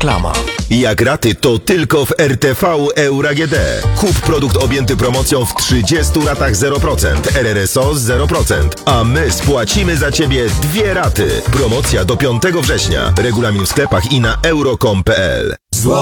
Reklama. Jak raty, to tylko w RTV Euro AGD. Kup produkt objęty promocją w 30 ratach 0%, RRSO 0%, a my spłacimy za Ciebie 2 raty. Promocja do 5 września. Regulamin w sklepach i na euro.com.pl.